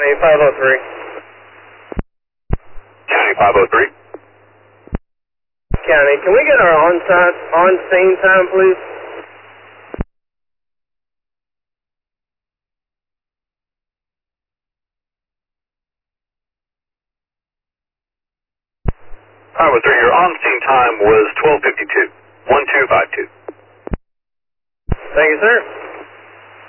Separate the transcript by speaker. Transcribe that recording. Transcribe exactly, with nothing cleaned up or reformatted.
Speaker 1: County five oh three.
Speaker 2: County five oh three.
Speaker 1: County, can we get our on-site, on-scene time, please?
Speaker 2: five oh three, your on-scene time was twelve fifty-two. one two five two.
Speaker 1: Thank you, sir.